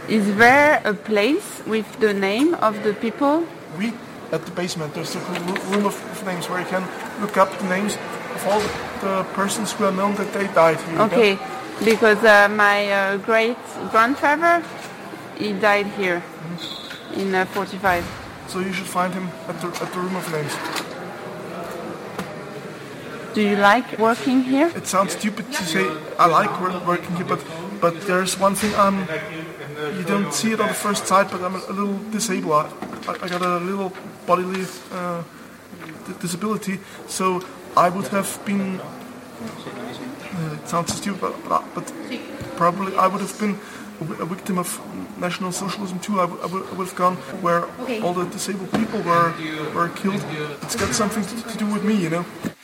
Is there a place with the name of the people? We, at the basement, there's a room of names where you can look up the names of all the persons who are known that they died here. Okay, because my great-grandfather, he died here in 45. So you should find him at the room of names. Do you like working here? It sounds stupid to say I like working here, but there's one thing you don't see it on the first sight, but I'm a little disabled. I got a little bodily disability, so I would have been. It sounds stupid, but probably I would have been a victim of National Socialism too. I would have gone where all the disabled people were killed. It's got something to do with me, you know.